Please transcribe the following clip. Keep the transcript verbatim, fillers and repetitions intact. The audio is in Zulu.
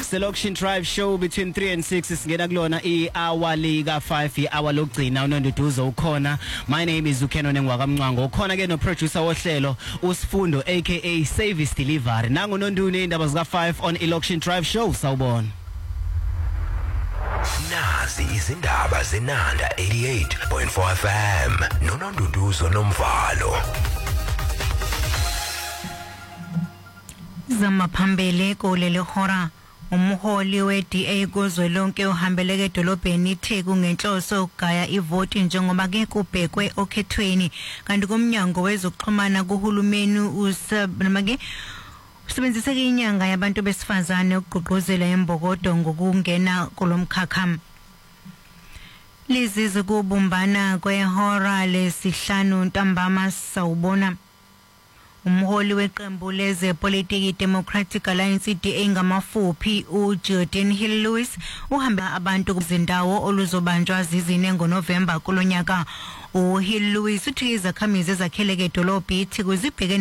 Selection Drive show between three and six singena kulona i-hour liga five i-hour lokugcina uNonduduzo ukhona. My name is Ukeno Nengwakamncwango. Ukhona ke no producer wohlelo uSifundo aka Service Delivery. Nangu nonduni indaba zika five on Election Drive show sawubona. Nazi izindaba zenanda eighty-eight point four F M noNonduduzo Nomvalo. Zama phambili kuleli hora umholi we-D A kuzwelonke uhambeleke edolobheni iTheku ngenhloso ukugaya ivoti njengoba ke kubhekwe okhethweni kanti kumnyango wezokuxhumana kuhulumeni usabamake usebenzisa inyanga yabantu besifazane ukugqugquzela imbokodo ngokungena kulomkhakha. Lizizi kubumbana kwehora lesihlanu ntambama sawubona. Umholi weqembu lezepolitiki Democratic Alliance D A ngamafuphi uJordan Hill Lewis uhamba abantu kuzindawo oluzobanjwa zizine ngoNovember kulonyaka. uHill Lewis uthi izakhamizi ezakheleke edolobha ithi kuzibheke